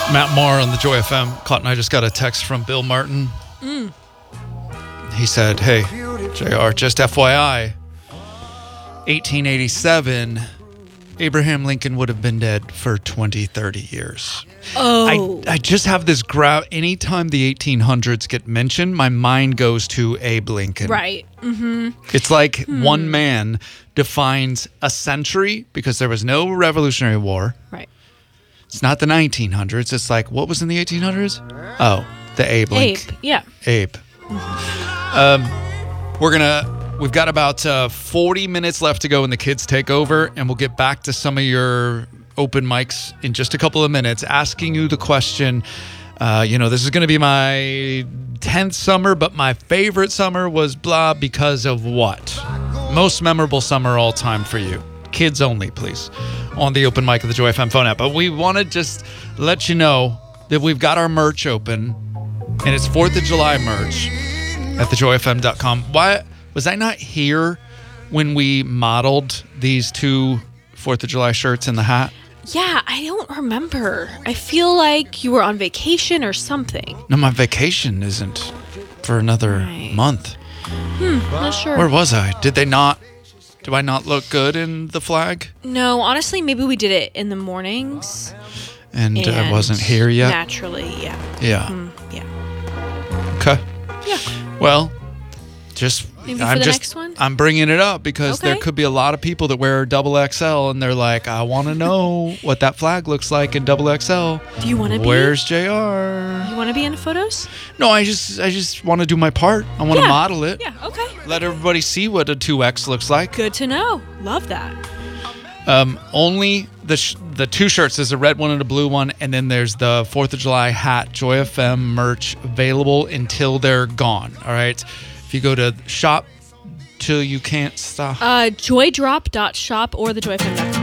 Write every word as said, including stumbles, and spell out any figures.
Matt Moore on the Joy F M. Cotton, I just got a text from Bill Martin. Mm. He said, hey, J R, just F Y I, eighteen eighty-seven, Abraham Lincoln would have been dead for twenty, thirty years. Oh. I, I just have this graph. Anytime the eighteen hundreds get mentioned, my mind goes to Abe Lincoln. Right. Mm-hmm. It's like Hmm. one man defines a century because there was no Revolutionary War. Right. It's not the nineteen hundreds. It's like, what was in the eighteen hundreds? Oh, the Abe Abe. Lincoln. Yeah. Abe. Um, we're going to, we've got about uh, forty minutes left to go when the kids take over, and we'll get back to some of your open mics in just a couple of minutes, asking you the question, uh, you know, this is going to be my tenth summer, but my favorite summer was blah because of what? Most memorable summer all time for you. Kids only, please, on the open mic of the Joy F M phone app. But we want to just let you know that we've got our merch open, and it's fourth of July merch at the joy f m dot com. Why was I not here when we modeled these two fourth of July shirts and the hat? Yeah, I don't remember. I feel like you were on vacation or something. No, my vacation isn't for another Right. month. Hmm, not sure. Where was I? Did they not? Do I not look good in the flag? No, honestly, maybe we did it in the mornings. And, And I wasn't here yet? Naturally, yeah. Yeah. Mm, yeah. Okay. Yeah. Well, just Maybe for I'm the just next one? I'm bringing it up because there Okay. could be a lot of people that wear double X L and they're like, I want to know what that flag looks like in double X L. Do you want to be? Where's J R? You want to be in the photos? No, I just I just want to do my part. I want to Yeah. model it. Yeah, okay. Let everybody see what a two X looks like. Good to know. Love that. Um, only the sh- the two shirts. There's a red one and a blue one, and then there's the fourth of July hat, Joy F M merch available until they're gone. All right. If you go to shop till you can't stop. Uh, joydrop dot shop or the joy f m dot com.